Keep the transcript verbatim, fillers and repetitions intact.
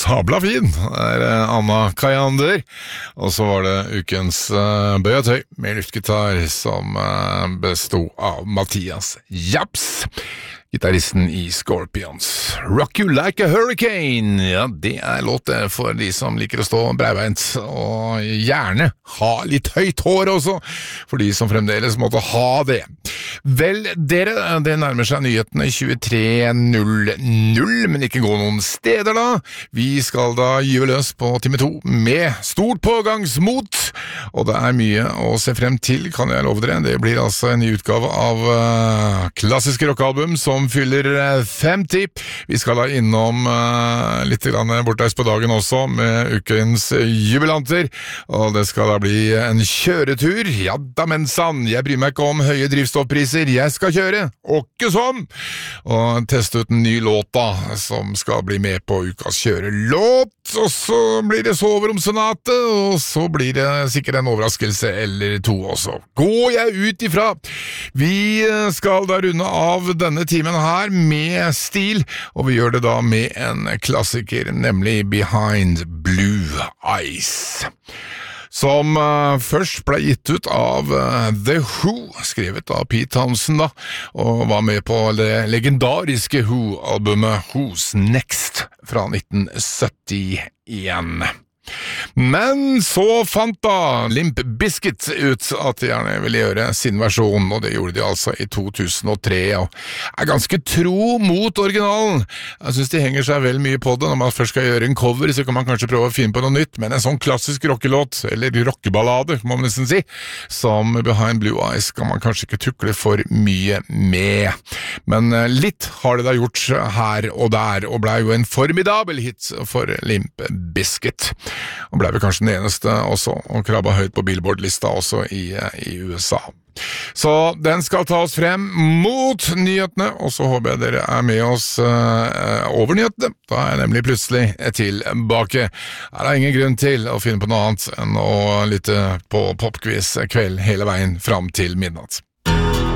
sabla fin, er Anna Kajander. Og så var det ukens uh, bøyatøy med luftgitar som uh, bestod av Mathias Japs, gitaristen i Scorpions. Rock You Like a Hurricane, ja, det er låt for de som liker å stå breibeint, og gjerne ha litt høyt hår også, for de som fremdeles måtte ha det. Vel, dere, det nærmer seg nyhetene tjuetre null null, men ikke gå noen steder da. Vi skal da gyve løs på time to med stort pågangsmot, og det er mye å se frem til, kan jeg love dere. Det blir altså en ny utgave av uh, klassiske rockalbum som fyller femti. Vi skal da innom uh, litt grann borteis på dagen også med ukens jubilanter, og det skal da bli en kjøretur. Ja da, mensan, jeg bryr meg ikke om høye drivstoffpriser, jeg skal kjøre, og ikke sånn! Og teste ut en ny låt da, som skal bli med på ukas kjørelåt, og så blir det soveromsonate, og så blir det sikkert en overraskelse eller to også. Går jeg ut ifra? Vi skal da runde av denne timen her med stil, og vi gjør det da med en klassiker, nemlig Behind Blue Eyes, som uh, først ble gitt ut av uh, The Who, skrevet av Pete Townsend da, og var med på det legendariske Who-albumet Who's Next fra nitten syttien. Men så fant da Limp Bizkit ut at de gjerne ville gjøre sin versjon, og det gjorde de altså i to tusen og tre, og er ganske tro mot originalen. Jeg synes de henger seg vel mye på det. Når man først skal gjøre en cover, så kan man kanskje prøve å finne på noe nytt, men en sånn klassisk rockelåt, eller rockeballade, må man nesten si, som Behind Blue Eyes, kan man kanskje ikke tukle for mye med. Men litt har det da gjort her og der, og ble jo en formidabel hit for Limp Bizkit. Og ble vel kanskje den eneste også, og krabba høyt på Billboard-lista også i, i U S A. Så den skal ta oss frem mot nyhetene, og så håper jeg dere er med oss uh, over nyhetene. Da er jeg nemlig plutselig tilbake. Her er ingen grunn til å finne på noe annet enn å lytte på popquiz kveld hele veien fram til midnatt.